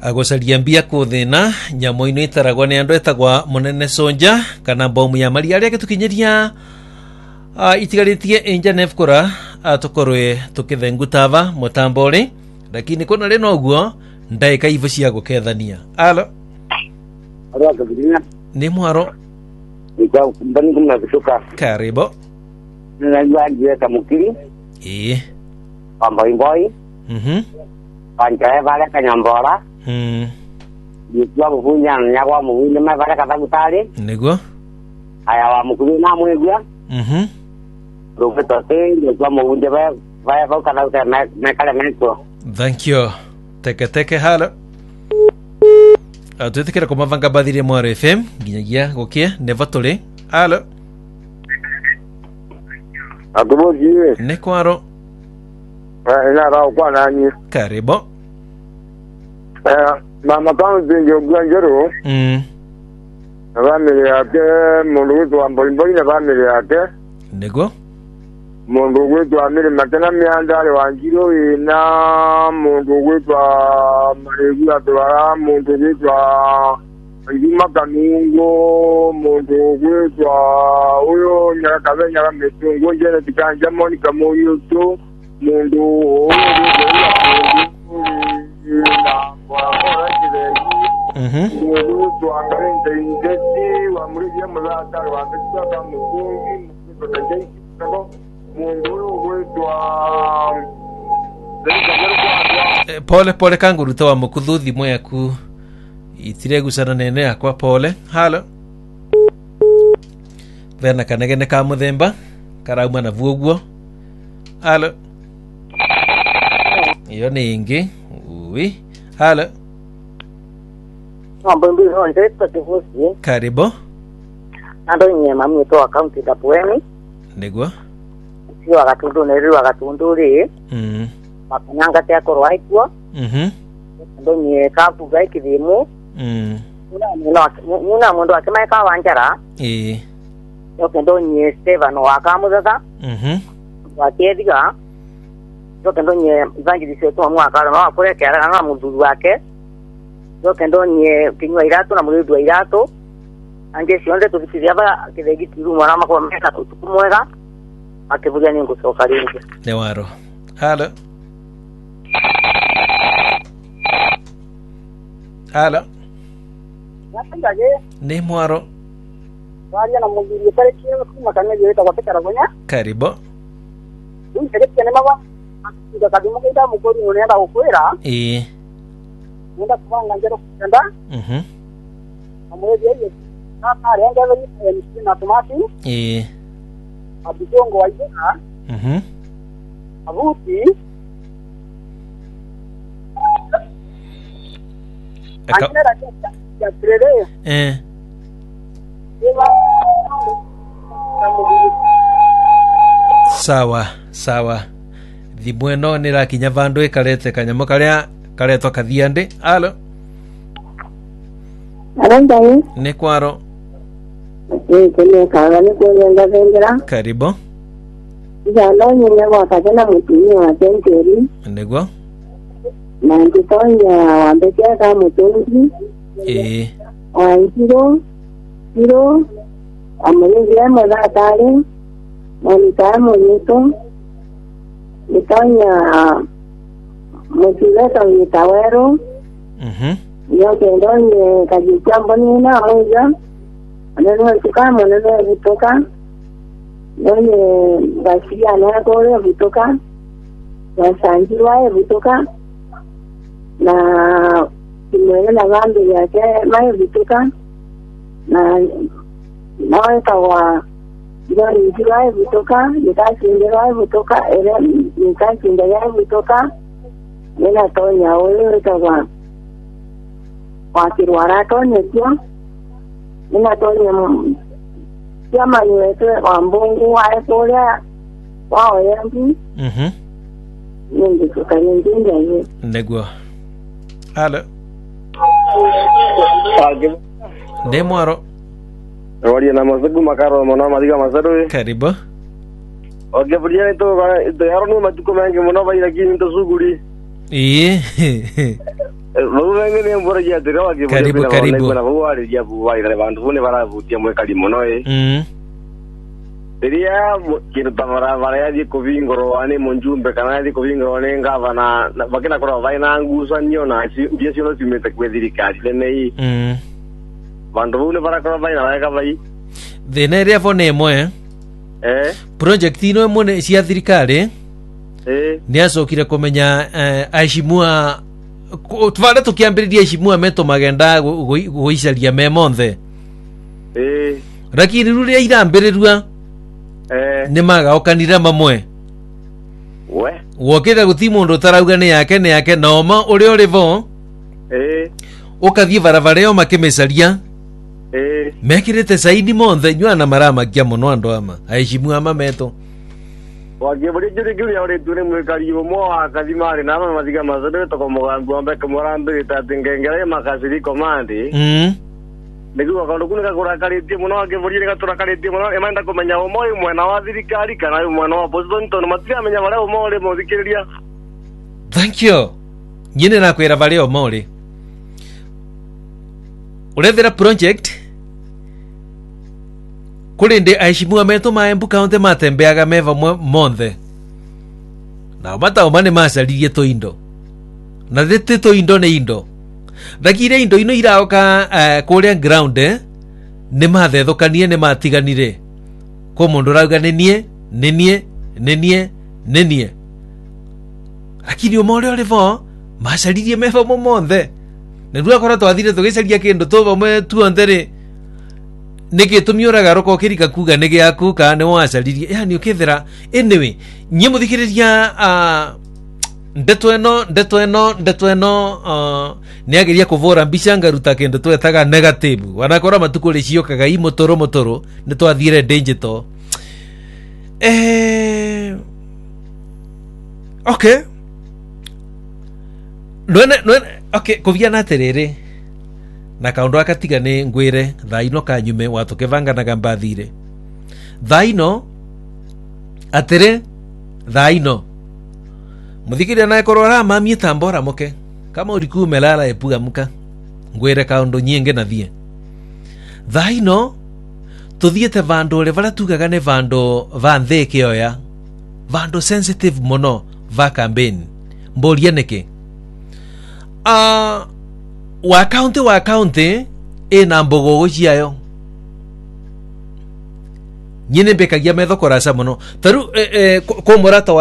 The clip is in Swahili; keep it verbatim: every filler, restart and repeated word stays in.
agocaria mbia kuthina nyamo ino itaragwa ni andu etagwa munene sonja kana bomu ya mari aria gitukinyeria uh, itigaritie enjanef kora atukorwe tukithengutava mutambori lakini kuna reno oguo ndaika ivo cia gukethania. Alo alo gabriel ni mwaro iko mbani kumna kushuka karibu nilajua je kamukiri eh pamboi boy mhm pancae vale kanyambora mhm yitwa buhunya nyagwa muhile ma vale katagutari nego aya wa mukuru na mwegwa mhm robeto te yitwa muhunde va va va kana uta me kale meko. Thank you. Teke teke hala atuetekera koma vanga badire mwaro F M ginyagia gokia nevatole. Alo Atuboji ne kwaro ina rao kwa nani karibu eh mama kaunti ndio gwanjero mm family yake mundu wetu wa mbolimboli na family yake nego mundu wetu amiri makena miandale wanjiro ina mundu wetu wa maregu atwara mundu wetu wa Ndima kamingo mundu wetu uyo nyaka kabenya kametungo njene tikanja Monica moyo to mundu oyo na kwa mhm mundu tuangalente ingesti wa mrija mlata wa mbisa kama mungi mtotaje kabo mundu wetu wa pole pole kanguru tawa mukuthuthi mwaku itire gusana nene yakwa pole. Halo vena kanegene ka muthemba karauma na vuoguo. Halo iyo ni ingi ui. Halo mambo mbili ndio tukivusi karibu ando nyema mweto account da poemi negwa sio akatundu neri akatundu ri mhm makanyanga te akorwa ikwa mhm ndo nye kapu gaiki demo mhm una muna muna mundu akema ka wanjara eh yo kendo nye Stefano akamuzaga mhm wakediga yo kendo nye evangelist to mu akara no akore kera na mundu wake yo kendo nye kinywa irato na mundu irato anje sionde tukiria ba kidegi tiru mwana mako mena tukumwega akivuja ni ngusoka ringi ne waro. Halo Halo natangaje ni mwaro waria na mundu pale chini kuma kanya yeita kwa pekara gonya karibu ni sere tena mama ndio kadimo kaida mukori unaenda ukwera eh nenda kubanga njero kutenda mhm amweje yeye na renga ni ni na tomati eh abijongo waijeka mhm abuti aka anera ya trere eh eva sawa sawa thibweno ni rakinya vandu ikarete kanyamo karia karetwa kathiande. Alo Arandai ni kwaro ni kwenye kaga ni kwenye vendera karibu jalo nyenya kwa kagena mutuni wa tenteri nego na nditonya wa mbekea ka mutungi eh wa njiro njiro amuyezi ya mwana tare na nitamo nito nitonya mutuleta nitawero mhm yo kendo ni kajichambo ni na moja neno tukamo neno kutoka nene basia na kore kutoka na sanjiwa kutoka na kimwele na gambe yake mai kutoka na nawe kawa ndio njiwa kutoka nikasindiwa kutoka ele nikasindiwa kutoka nena tonya wewe kawa wakirwara tonya sio nina tonya kama niwete wa mbungu wa epola wao yangu mhm ndio tukayendinga hiyo nego. Halo Age de mwaro Wali na masagu makaro mona madiga masaro karibu oge buria to to yaro no matuko mengi mona bai lakini to suguri eh Mwenye ni mbora ya dira ki Karibu, karibu. na wali ya buwai kale bantu ne bara butia mwe kali mono e. Mm. Diria kino tamara bara ya di kovingoro ane monjumbe kana di kovingoro ne ngava na bakina kora vai na ngusa nyona dia sino simeta kwediri kali nei. Mm. Bantu ne bara kora vai na ka vai. Thina iria vone mwe Eh. project ino mone cia thirikari Eh. ni acokire kumenya aishimua twara tukiambiriria aishimua meto magenda guicaria me monthe Eh. lakini ruria irambirirua Eh. ni magaokanira mamwe We. wokira guti mundu tarauga ni yake ni yake noma uri uri vo Eh. ukathie barabara yo makimecaria Eh. mekirite saini monthe nywana maramakia muno andu ama aishimua mameto Wage bari juri juri ore tune mwe kali mo akadimari na mama madiga mazode to ko mogambo ambe ko morambe ta tingengere makasiri komandi mm nigu akondo kunika kura kali ti muno age bari ga tura kali ti muno emanda ko menya o moyo mwana wa thirikari kana mwana wa president no matia menya bara o mole mo thikiriria. thank you nyine nakwira bari o mole urethera project kuri ndi aishimua meto ma Embu County matembeaga meva monthe na mata omane macaririe to indo na thete to indo ne indo thakire indo ino iraoka uh, kuria ground eh? ni mathethukanie ni matiganire ko mundu rauga nenie nenie nenie nenie lakini omore ore vo macaririe meva monthe na ndu akora twathire tugicaria kindu to bamwe tuontere niki tumiuraga roko kirika kuga nigi akuka ni wacaririe yani ukithira anyway nye muthikiriria uh, ndeto eno ndeto eno ndeto eno uh, ni ageria kuvora mbica ngaruta kindu twetaga negative wanakora matukuri ciokaga i motoro motoro ni twathire digital eh okay Nwene, nwene, okay, kuviana atiriri na kaundu akatiga ni ngwire thaino kanyume watukivanganaga mbathire thaino atiri thaino muthikiria na korwo ramamie tambora muke kama uriku melala epuga muka ngwire kaundu nyingi na thie thaino tuthiete vandu ri varia tugaga ni vandu va nthiki oya vandu sensitive muno va campaign mboria niki uh, wa county wa county ina mbogogo ciayo nyine bekagia metho korasa muno taru eh, eh, ko murata